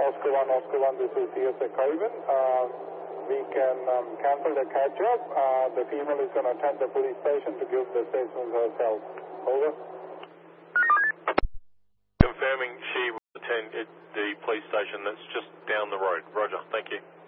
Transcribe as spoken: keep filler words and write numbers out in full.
Oscar one, Oscar one, this is C S A Craven. Uh, we can um, cancel the cat job. Uh, the female is going to attend the police station to give the statements herself. Over. Confirming she will attend at the police station that's just down the road. Roger, thank you.